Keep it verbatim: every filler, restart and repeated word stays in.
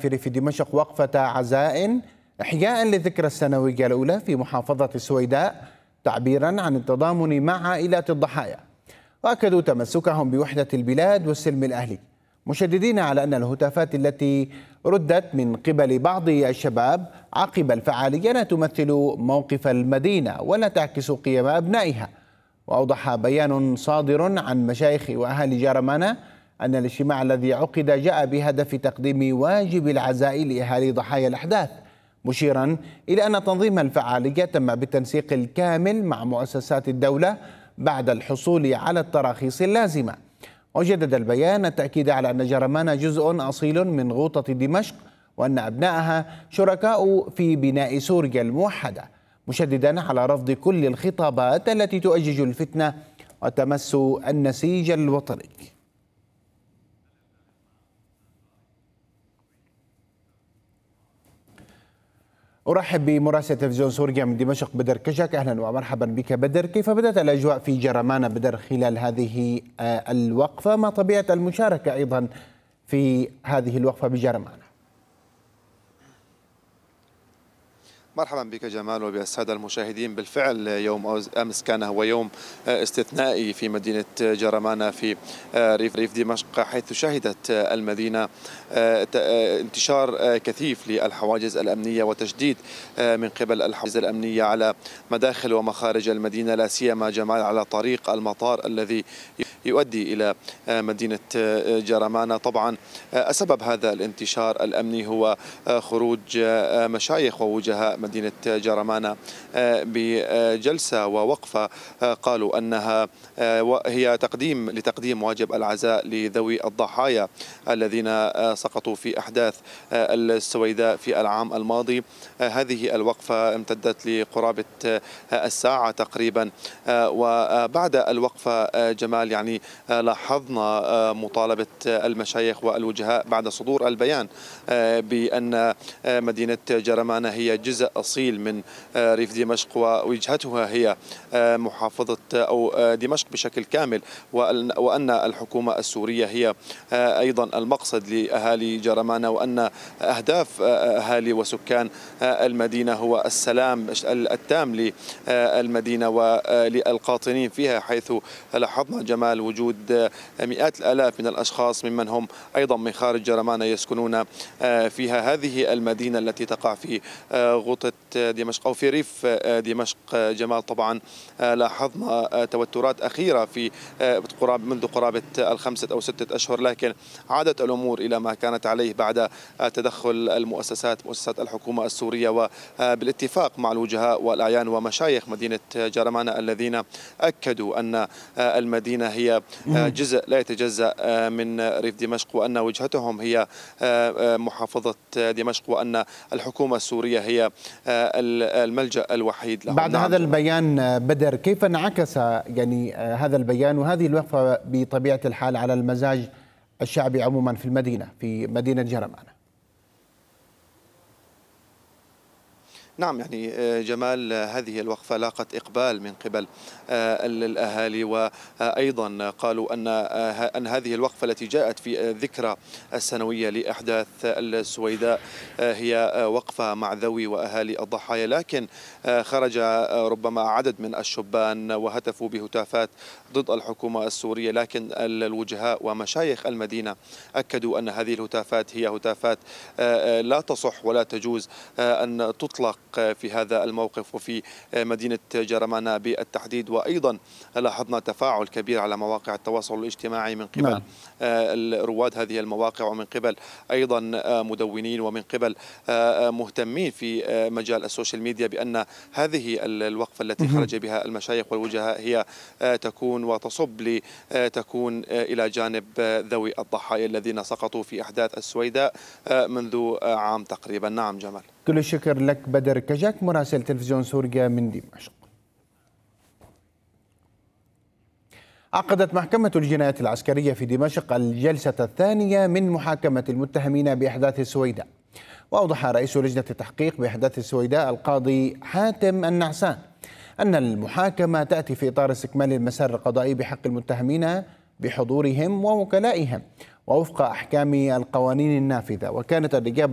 في ريف دمشق وقفة عزاء إحياء لذكرى السنوية الأولى في محافظة السويداء تعبيرا عن التضامن مع عائلات الضحايا، وأكدوا تمسكهم بوحدة البلاد والسلم الأهلي، مشددين على أن الهتافات التي ردت من قبل بعض الشباب عقب الفعالية لا تمثل موقف المدينة ولا تعكس قيم أبنائها. وأوضح بيان صادر عن مشايخ وأهالي جرمانة أن الاجتماع الذي عقد جاء بهدف تقديم واجب العزاء لأهالي ضحايا الأحداث، مشيرا إلى أن تنظيم الفعالية تم بالتنسيق الكامل مع مؤسسات الدولة بعد الحصول على التراخيص اللازمة. وجدد البيان التأكيد على أن جرمانة جزء أصيل من غوطة دمشق، وأن أبنائها شركاء في بناء سوريا الموحدة، مشددا على رفض كل الخطابات التي تؤجج الفتنة وتمس النسيج الوطني. أرحب بمراسل تلفزيون سوريا من دمشق بدر كجك. أهلا ومرحبا بك بدر. كيف بدأت الأجواء في جرمانة بدر خلال هذه الوقفة؟ ما طبيعة المشاركة أيضا في هذه الوقفة بجرمانة؟ مرحبا بك جمال وبالسادة المشاهدين. بالفعل يوم أمس كان هو يوم استثنائي في مدينة جرمانة في ريف ريف دمشق، حيث شهدت المدينة انتشار كثيف للحواجز الأمنية وتشديد من قبل الحواجز الأمنية على مداخل ومخارج المدينة، لا سيما جمال على طريق المطار الذي يؤدي إلى مدينة جرمانة. طبعا سبب هذا الانتشار الأمني هو خروج مشايخ ووجهاء مدينة جرمانة بجلسة ووقفة قالوا أنها هي تقديم لتقديم واجب العزاء لذوي الضحايا الذين سقطوا في أحداث السويداء في العام الماضي. هذه الوقفة امتدت لقرابة الساعة تقريبا، وبعد الوقفة جمال يعني لاحظنا مطالبة المشايخ والوجهاء بعد صدور البيان بأن مدينة جرمانة هي جزء أصيل من ريف دمشق ووجهتها هي محافظة أو دمشق بشكل كامل، وأن الحكومة السورية هي أيضا المقصد لأهالي جرمانة، وأن أهداف أهالي وسكان المدينة هو السلام التام للمدينة وللقاطنين فيها، حيث لاحظنا جمال وجود مئات الآلاف من الأشخاص ممن هم أيضا من خارج جرمانة يسكنون فيها هذه المدينة التي تقع في غوطة دمشق أو في ريف دمشق. جمال طبعا لاحظنا توترات أخيرة في قراب منذ قرابة الخمسة أو ستة أشهر، لكن عادت الأمور إلى ما كانت عليه بعد تدخل المؤسسات مؤسسات الحكومة السورية، وبالاتفاق مع الوجهاء والأعيان ومشايخ مدينة جرمانة الذين أكدوا أن المدينة هي جزء لا يتجزأ من ريف دمشق، وأن وجهتهم هي محافظة دمشق، وأن الحكومة السورية هي الملجأ الوحيد لهم. بعد نعم هذا البيان بدر، كيف انعكس يعني هذا البيان وهذه الوقفة بطبيعة الحال على المزاج الشعبي عموما في المدينة في مدينة جرمانة؟ نعم يعني جمال هذه الوقفة لاقت إقبال من قبل الأهالي، وأيضا قالوا أن أن هذه الوقفة التي جاءت في ذكرى السنوية لأحداث السويداء هي وقفة مع ذوي وأهالي الضحايا، لكن خرج ربما عدد من الشبان وهتفوا بهتافات ضد الحكومة السورية، لكن الوجهاء ومشايخ المدينة أكدوا أن هذه الهتافات هي هتافات لا تصح ولا تجوز أن تطلق في هذا الموقف وفي مدينة جرمانة بالتحديد. وأيضا لاحظنا تفاعل كبير على مواقع التواصل الاجتماعي من قبل رواد هذه المواقع، ومن قبل أيضا مدونين، ومن قبل مهتمين في مجال السوشيال ميديا، بأن هذه الوقفة التي خرج بها المشايخ والوجهاء هي تكون وتصب لتكون إلى جانب ذوي الضحايا الذين سقطوا في أحداث السويداء منذ عام تقريبا. نعم جمال. كل الشكر لك بدر كجك مراسل تلفزيون سوريا من دمشق. عقدت محكمة الجنايات العسكرية في دمشق الجلسة الثانية من محاكمة المتهمين بأحداث السويداء. وأوضح رئيس لجنة التحقيق بأحداث السويداء القاضي حاتم النعسان أن المحاكمة تأتي في إطار استكمال المسار القضائي بحق المتهمين بحضورهم ووكلائهم ووفق أحكام القوانين النافذة. وكانت الإجابة